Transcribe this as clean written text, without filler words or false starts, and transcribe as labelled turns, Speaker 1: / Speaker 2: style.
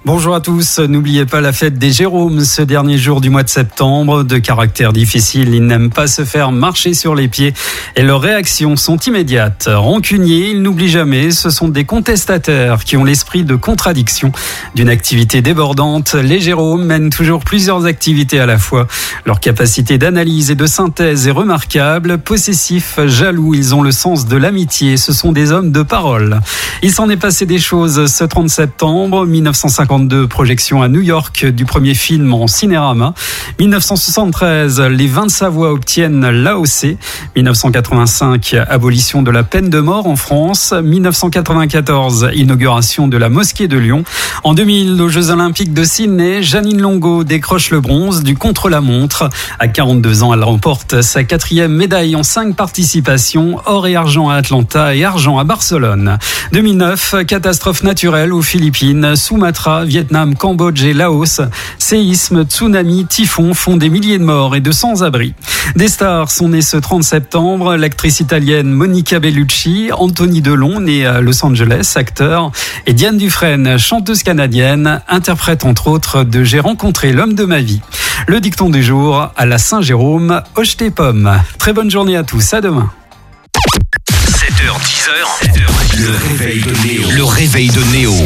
Speaker 1: Bonjour à tous, n'oubliez pas la fête des Jérômes ce dernier jour du mois de septembre. De caractère difficile, ils n'aiment pas se faire marcher sur les pieds et leurs réactions sont immédiates. Rancuniers, ils n'oublient jamais, ce sont des contestataires qui ont l'esprit de contradiction. D'une activité débordante, les Jérômes mènent toujours plusieurs activités à la fois. Leur capacité d'analyse et de synthèse est remarquable. Possessifs, jaloux, ils ont le sens de l'amitié, ce sont des hommes de parole. Il s'en est passé des choses ce 30 septembre 1952, projection à New York du premier film en cinérama. 1973, les 20 Savoie obtiennent l'AOC. 1985, abolition de la peine de mort en France. 1994, inauguration de la mosquée de Lyon. En 2000, aux Jeux Olympiques de Sydney, Jeannine Longo décroche le bronze du contre-la-montre. À 42 ans, elle remporte sa 4e médaille en 5 participations, or et argent à Atlanta et argent à Barcelone. 2009, catastrophe naturelle aux Philippines, Sumatra, Vietnam, Cambodge et Laos. Séisme, tsunami, typhon font des milliers de morts et de sans-abri. Des stars sont nées ce 30 septembre. L'actrice italienne Monica Bellucci, Anthony Delon, né à Los Angeles, acteur, et Diane Dufresne, chanteuse canadienne, interprète entre autres de J'ai rencontré l'homme de ma vie. Le dicton du jour, à la Saint-Jérôme, hoche tes pommes. Très bonne journée à tous, à demain.
Speaker 2: 7h, 10h, le réveil de Néo.